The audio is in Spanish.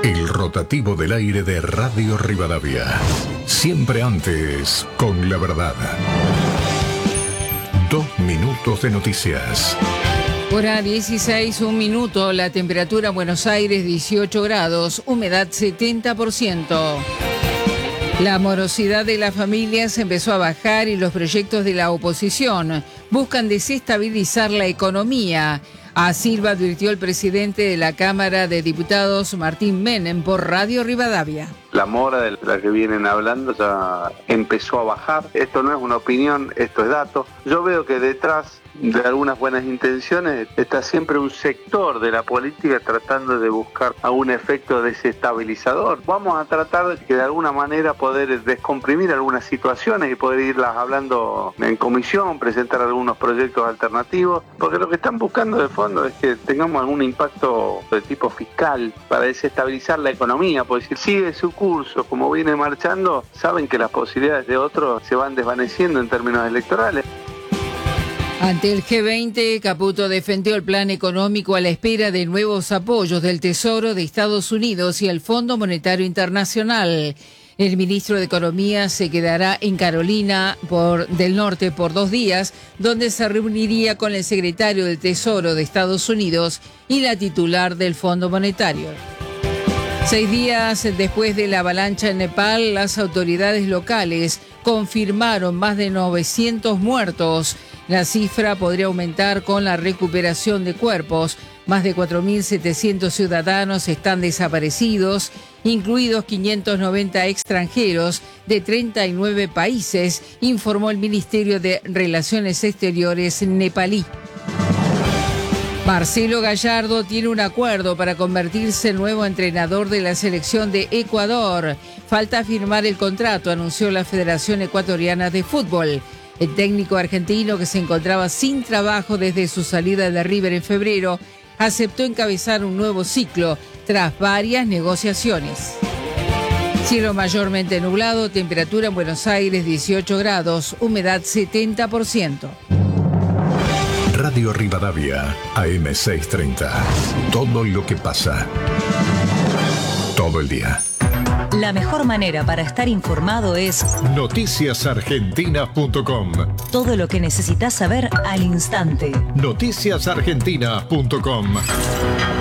El rotativo del aire de Radio Rivadavia. Siempre antes, con la verdad. 2 minutos de noticias. Hora 16, 1 minuto. La temperatura en Buenos Aires 18 grados, humedad 70%. La morosidad de las familias empezó a bajar y los proyectos de la oposición buscan desestabilizar la economía. Así lo advirtió el presidente de la Cámara de Diputados, Martín Menem, por Radio Rivadavia. La mora de la que vienen hablando ya empezó a bajar. Esto no es una opinión, esto es dato. Yo veo que detrás de algunas buenas intenciones está siempre un sector de la política tratando de buscar algún efecto desestabilizador. Vamos a tratar de alguna manera poder descomprimir algunas situaciones y poder irlas hablando en comisión, presentar algunos proyectos alternativos, porque lo que están buscando de fondo es que tengamos algún impacto de tipo fiscal para desestabilizar la economía, porque si sigue su curso como viene marchando, saben que las posibilidades de otros se van desvaneciendo en términos electorales. Ante el G20, Caputo defendió el plan económico a la espera de nuevos apoyos del Tesoro de Estados Unidos y el Fondo Monetario Internacional. El ministro de Economía se quedará en Carolina del Norte por 2 días, donde se reuniría con el secretario del Tesoro de Estados Unidos y la titular del Fondo Monetario. 6 días después de la avalancha en Nepal, las autoridades locales confirmaron más de 900 muertos. La cifra podría aumentar con la recuperación de cuerpos. Más de 4.700 ciudadanos están desaparecidos, incluidos 590 extranjeros de 39 países, informó el Ministerio de Relaciones Exteriores nepalí. Marcelo Gallardo tiene un acuerdo para convertirse en nuevo entrenador de la selección de Ecuador. Falta firmar el contrato, anunció la Federación Ecuatoriana de Fútbol. El técnico argentino, que se encontraba sin trabajo desde su salida de River en febrero, aceptó encabezar un nuevo ciclo tras varias negociaciones. Cielo mayormente nublado, temperatura en Buenos Aires 18 grados, humedad 70%. Radio Rivadavia, AM630. Todo lo que pasa. Todo el día. La mejor manera para estar informado es noticiasargentina.com. Todo lo que necesitas saber al instante. Noticiasargentina.com.